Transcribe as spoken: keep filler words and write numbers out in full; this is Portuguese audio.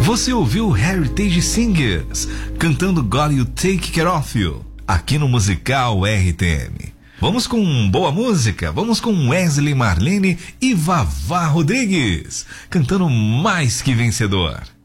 Você ouviu Heritage Singers cantando God You Take Care of You, aqui no Musical R T M. Vamos com boa música, vamos com Wesley Marlene e Vavá Rodrigues, cantando Mais Que Vencedor.